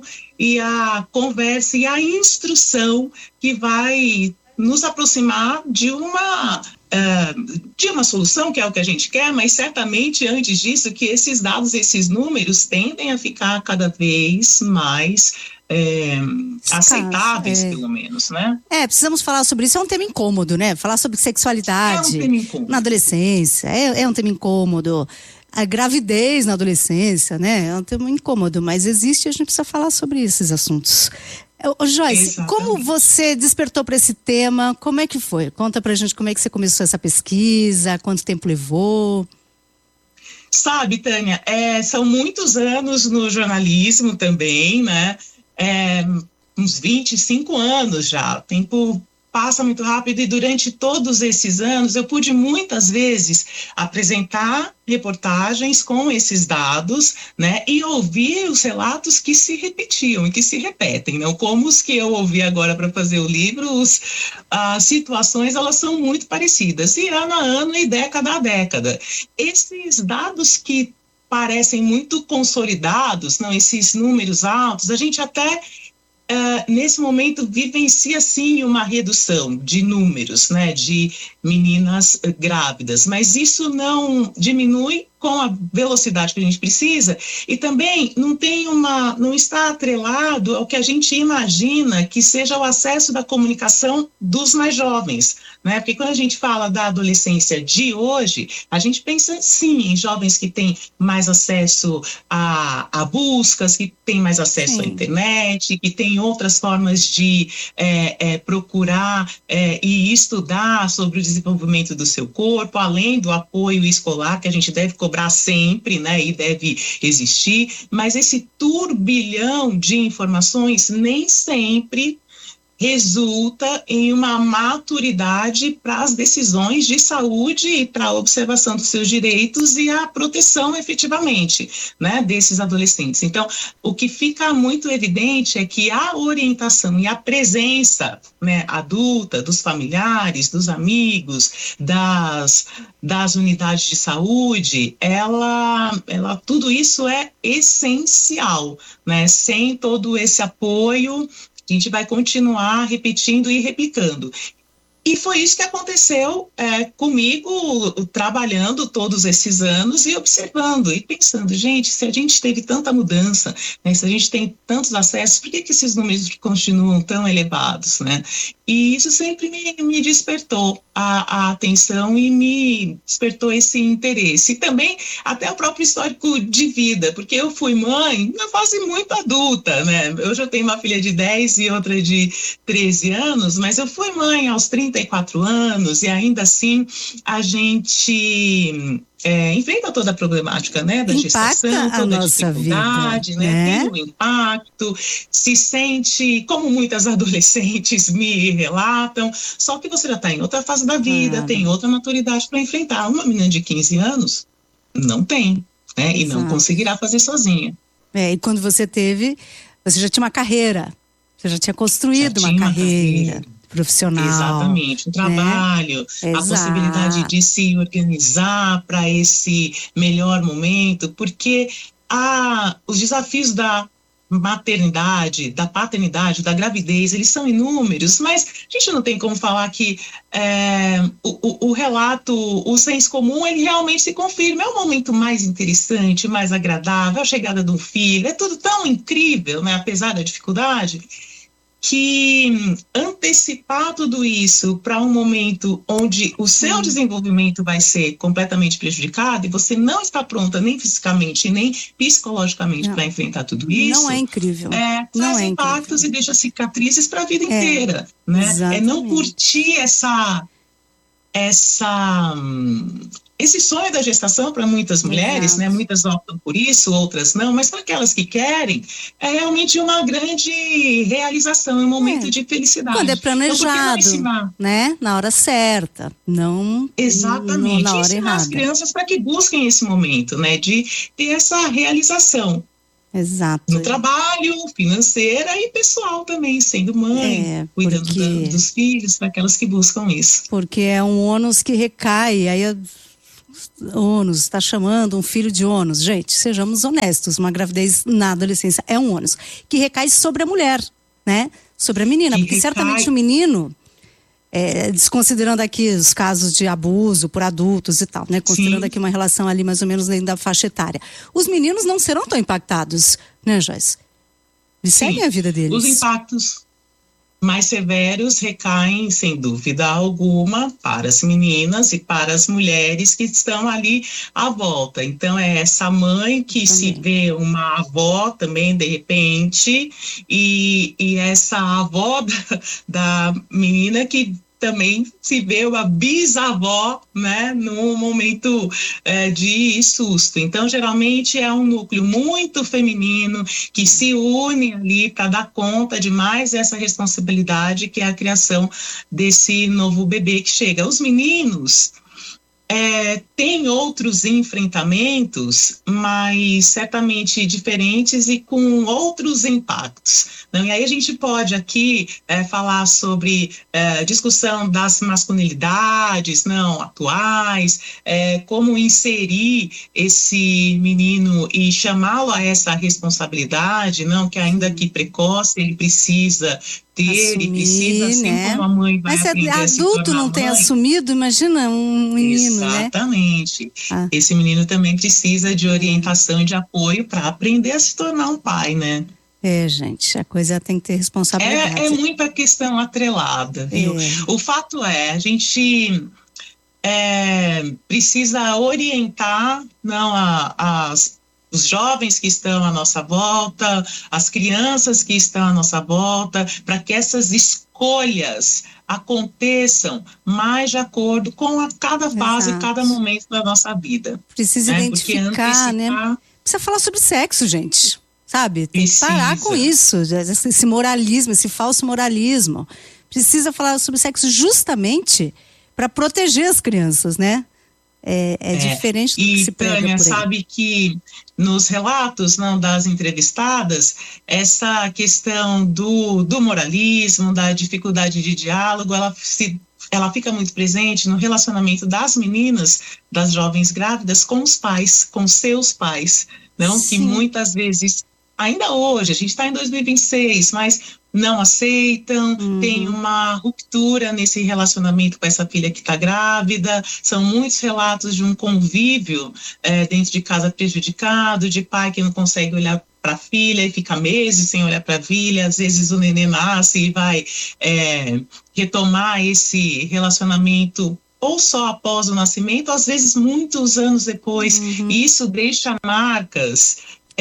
e a conversa e a instrução que vai nos aproximar de uma solução, que é o que a gente quer, mas certamente antes disso que esses dados, esses números tendem a ficar cada vez mais aceitáveis, pelo menos, né? Precisamos falar sobre isso, é um tema incômodo, né? Falar sobre sexualidade na adolescência, é um tema incômodo. A gravidez na adolescência, né? É um tema incômodo, mas existe, a gente precisa falar sobre esses assuntos. Joyce, exatamente. Como você despertou para esse tema? Como é que foi? Conta pra gente como é que você começou essa pesquisa, quanto tempo levou? Sabe, Tânia, são muitos anos no jornalismo também, né? Uns 25 anos já, o tempo passa muito rápido e durante todos esses anos eu pude muitas vezes apresentar reportagens com esses dados, né, e ouvir os relatos que se repetiam e que se repetem, não como os que eu ouvi agora para fazer o livro, as situações elas são muito parecidas, e ano a ano e década a década. Esses dados que parecem muito consolidados, não, esses números altos, a gente até nesse momento vivencia sim uma redução de números, né, de meninas grávidas, mas isso não diminui com a velocidade que a gente precisa e também não está atrelado ao que a gente imagina que seja o acesso da comunicação dos mais jovens, né? Porque quando a gente fala da adolescência de hoje, a gente pensa sim em jovens que têm mais acesso a buscas, que têm mais acesso à internet, que têm outras formas de procurar e estudar sobre o desenvolvimento do seu corpo, além do apoio escolar que a gente deve cobrar sempre, né, e deve existir, mas esse turbilhão de informações nem sempre resulta em uma maturidade para as decisões de saúde e para a observação dos seus direitos e a proteção efetivamente, né, desses adolescentes. Então, o que fica muito evidente é que a orientação e a presença, né, adulta, dos familiares, dos amigos, das unidades de saúde, tudo isso é essencial, né? Sem todo esse apoio, a gente vai continuar repetindo e replicando. E foi isso que aconteceu comigo, trabalhando todos esses anos e observando e pensando, gente, se a gente teve tanta mudança, né, se a gente tem tantos acessos, por que esses números continuam tão elevados, né? E isso sempre me despertou a atenção e me despertou esse interesse. E também até o próprio histórico de vida, porque eu fui mãe na fase muito adulta, né? Eu já tenho uma filha de 10 e outra de 13 anos, mas eu fui mãe aos 34 anos e ainda assim a gente enfrenta toda a problemática, né, da gestação, toda a dificuldade, vida, né? Tem um impacto, se sente, como muitas adolescentes me relatam, só que você já está em outra fase da vida, tem outra maturidade para enfrentar. Uma menina de 15 anos não tem, né, e não conseguirá fazer sozinha. E quando você teve, você já tinha uma carreira, você já tinha construído uma carreira profissional. Exatamente, um trabalho, a possibilidade de se organizar para esse melhor momento, porque os desafios da maternidade, da paternidade, da gravidez, eles são inúmeros, mas a gente não tem como falar que o relato, o senso comum, ele realmente se confirma, é o momento mais interessante, mais agradável, a chegada de um filho, é tudo tão incrível, né, apesar da dificuldade, que antecipar tudo isso para um momento onde o seu desenvolvimento vai ser completamente prejudicado e você não está pronta nem fisicamente nem psicologicamente para enfrentar tudo isso. Não é incrível. Traz impactos e deixa cicatrizes para a vida inteira, né? Exatamente. Não curtir esse sonho da gestação para muitas mulheres, né? Muitas optam por isso, outras não, mas para aquelas que querem, é realmente uma grande realização, um momento de felicidade. Quando é planejado, né? Na hora certa, não exatamente, na hora ensinar errada. as crianças para que busquem esse momento, né? De ter essa realização. Exato. No trabalho, financeira e pessoal também, sendo mãe, cuidando dos filhos, para aquelas que buscam isso. Porque é um ônus que recai, aí ônus, está chamando um filho de ônus. Gente, sejamos honestos, uma gravidez na adolescência é um ônus que recai sobre a mulher, né? Sobre a menina, porque certamente o menino, desconsiderando aqui os casos de abuso por adultos e tal, né? Considerando aqui uma relação ali mais ou menos dentro da faixa etária. Os meninos não serão tão impactados, né, Joyce? Eles seguem a vida deles. Os impactos mais severos recaem, sem dúvida alguma, para as meninas e para as mulheres que estão ali à volta. Então, é essa mãe que se vê uma avó também, de repente, e essa avó da menina que também se vê uma bisavó, né, num momento de susto. Então, geralmente é um núcleo muito feminino que se une ali para dar conta de mais essa responsabilidade que é a criação desse novo bebê que chega. Os meninos têm outros enfrentamentos, mas certamente diferentes e com outros impactos. Não? E aí a gente pode aqui falar sobre discussão das masculinidades atuais, como inserir esse menino e chamá-lo a essa responsabilidade, que ainda que precoce, ele precisa ter, assumir, e precisa, assim como a mãe vai aprender a se tornar mãe. Mas se adulto não tem assumido, imagina um menino, Exatamente. Esse menino também precisa de orientação e de apoio para aprender a se tornar um pai, né? Gente, a coisa tem que ter responsabilidade. É muita questão atrelada, viu? O fato a gente precisa orientar os jovens que estão à nossa volta, as crianças que estão à nossa volta, para que essas escolhas aconteçam mais de acordo com cada fase, cada momento da nossa vida. Precisa identificar, né? Precisa falar sobre sexo, gente, sabe? Tem que parar com isso, esse moralismo, esse falso moralismo. Precisa falar sobre sexo justamente para proteger as crianças, né? Diferente do que se prega por aí. Sabe que nos relatos das entrevistadas, essa questão do moralismo, da dificuldade de diálogo, ela fica muito presente no relacionamento das meninas, das jovens grávidas, com os pais, com seus pais, que muitas vezes, ainda hoje, a gente está em 2026, mas não aceitam, tem uma ruptura nesse relacionamento com essa filha que está grávida. São muitos relatos de um convívio dentro de casa prejudicado, de pai que não consegue olhar para a filha e fica meses sem olhar para a filha. Às vezes o neném nasce e vai retomar esse relacionamento ou só após o nascimento, às vezes muitos anos depois. E isso deixa marcas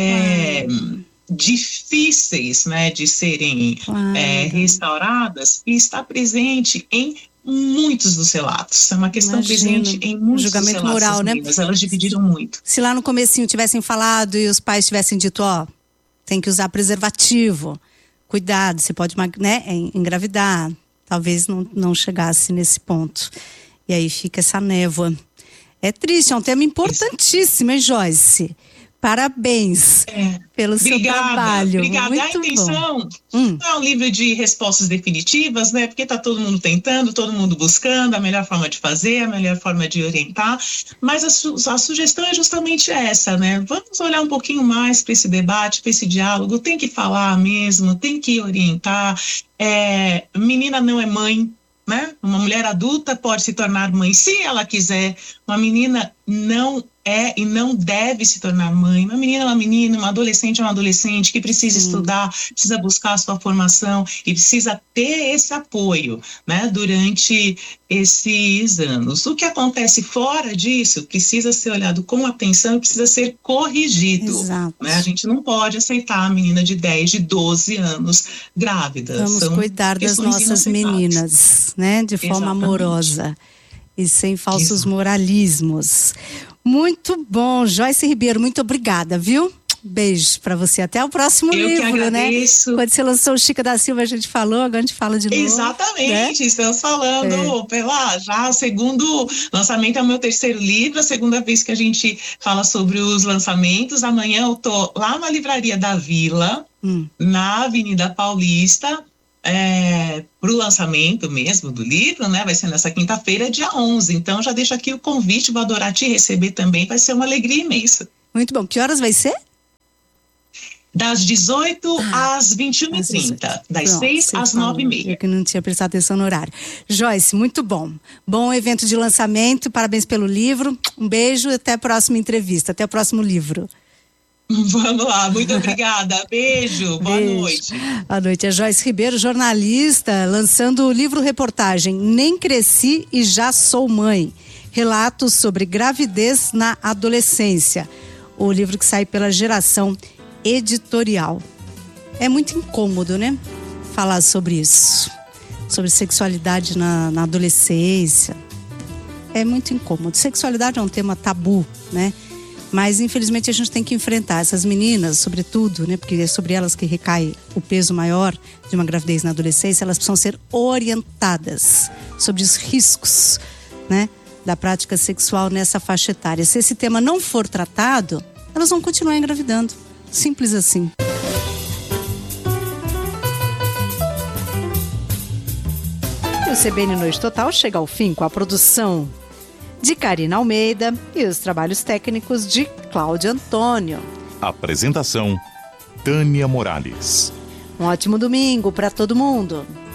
difíceis, de serem restauradas, e está presente em muitos dos relatos. É uma questão presente em muitos julgamento dos relatos moral, das meninas. Elas dividiram muito. Se lá no comecinho tivessem falado e os pais tivessem dito, tem que usar preservativo, cuidado, você pode engravidar, talvez não chegasse nesse ponto. E aí fica essa névoa. É triste, é um tema importantíssimo, hein, Joyce? Parabéns pelo seu trabalho. Obrigada. Muito a intenção não é um livro de respostas definitivas, porque está todo mundo tentando, todo mundo buscando a melhor forma de fazer, a melhor forma de orientar, mas a sugestão é justamente essa, Vamos olhar um pouquinho mais para esse debate, para esse diálogo, tem que falar mesmo, tem que orientar. Menina não é mãe, Uma mulher adulta pode se tornar mãe se ela quiser. Uma menina não e não deve se tornar mãe. Uma menina é uma menina, uma adolescente é uma adolescente que precisa estudar, precisa buscar a sua formação e precisa ter esse apoio, durante esses anos. O que acontece fora disso precisa ser olhado com atenção e precisa ser corrigido. Exato. A gente não pode aceitar a menina de 10, de 12 anos grávida. Vamos cuidar das nossas meninas, de forma amorosa e sem falsos moralismos. Muito bom, Joyce Ribeiro, muito obrigada, viu? Beijo pra você, até o próximo livro, que agradeço. Quando você lançou o Chica da Silva, a gente falou, agora a gente fala de novo. Exatamente, estamos falando já o segundo lançamento, é o meu terceiro livro, a segunda vez que a gente fala sobre os lançamentos. Amanhã eu tô lá na Livraria da Vila, na Avenida Paulista, para o lançamento mesmo do livro, né? Vai ser nessa quinta-feira, dia 11. Então, já deixo aqui o convite, vou adorar te receber também, vai ser uma alegria imensa. Muito bom. Que horas vai ser? Das 18 às 21h30, das 6 às 9h30. Eu que não tinha prestado atenção no horário. Joyce, muito bom. Bom evento de lançamento, parabéns pelo livro. Um beijo e até a próxima entrevista, até o próximo livro. Vamos lá, muito obrigada. Beijo, boa noite. Boa noite. A Joyce Ribeiro, jornalista, lançando o livro-reportagem Nem Cresci e Já Sou Mãe. Relatos sobre gravidez na adolescência. O livro que sai pela Geração Editorial. É muito incômodo, né? Falar sobre isso. Sobre sexualidade na adolescência. É muito incômodo. Sexualidade é um tema tabu, né? Mas, infelizmente, a gente tem que enfrentar essas meninas, sobretudo, né? Porque é sobre elas que recai o peso maior de uma gravidez na adolescência. Elas precisam ser orientadas sobre os riscos, né? Da prática sexual nessa faixa etária. Se esse tema não for tratado, elas vão continuar engravidando. Simples assim. E o CBN Noite Total chega ao fim com a produção de Karina Almeida e os trabalhos técnicos de Cláudio Antônio. Apresentação: Tânia Morales. Um ótimo domingo para todo mundo.